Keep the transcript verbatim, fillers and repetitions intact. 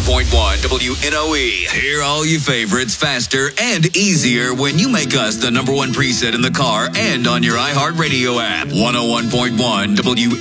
one point one W N O E. Hear all your favorites faster and easier when you make us the number one preset in the car and on your iHeartRadio app. one oh one point one W